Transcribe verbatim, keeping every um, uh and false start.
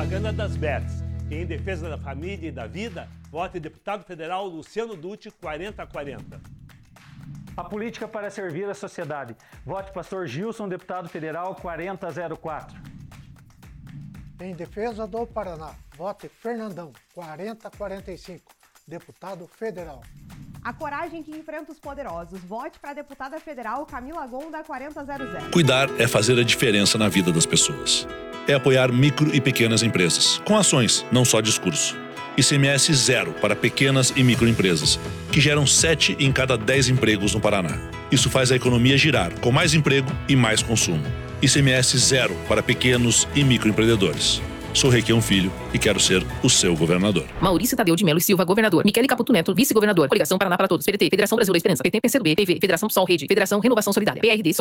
propaganda das Bets. E em defesa da família e da vida, vote deputado federal Luciano Dutti, quarenta quarenta. A política para servir a sociedade. Vote pastor Gilson, deputado federal, quarenta zero quatro. Em defesa do Paraná, vote Fernandão, quarenta quarenta e cinco, deputado federal. A coragem que enfrenta os poderosos. Vote para a deputada federal Camila Gonda, quarenta zero zero. Cuidar é fazer a diferença na vida das pessoas. É apoiar micro e pequenas empresas, com ações, não só discurso. I C M S zero para pequenas e microempresas, que geram sete em cada dez empregos no Paraná. Isso faz a economia girar, com mais emprego e mais consumo. I C M S zero para pequenos e microempreendedores. Sou Requião Filho e quero ser o seu governador. Maurício Tadeu de Melo e Silva, governador. Michele Caputo Neto, vice-governador. Coligação Paraná para Todos. P D T, Federação Brasil da Esperança. P T, P C do B, P V, Federação P SOL, Rede, Federação Renovação Solidária. P R D, Solidariedade.